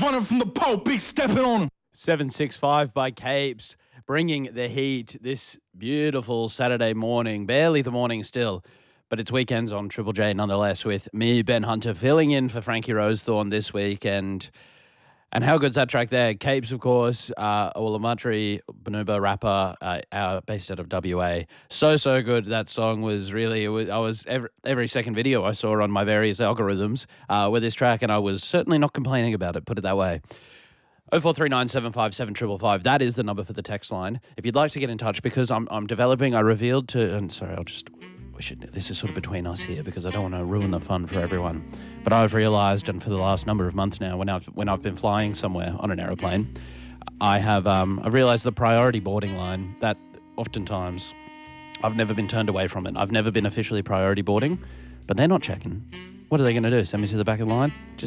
running from the pole, big stepping on him. 765 by Capes, bringing the heat this beautiful Saturday morning. Barely the morning still, but it's weekends on Triple J nonetheless, with me, Ben Hunter, filling in for Frankie Rosethorn this week. And how good's that track there? Capes, of course, Olamatri Banuba rapper, based out of WA. So good. That song was really, I was every second video I saw on my various algorithms with this track, and I was certainly not complaining about it, put it that way. 0439757555. That is the number for the text line. If you'd like to get in touch, because I'm developing, I revealed to, and sorry, this is sort of between us here because I don't want to ruin the fun for everyone. But I've realised, and for the last number of months now, when I've been flying somewhere on an aeroplane, I've realised the priority boarding line that oftentimes I've never been turned away from it. I've never been officially priority boarding, but they're not checking. What are they going to do? Send me to the back of the line? Just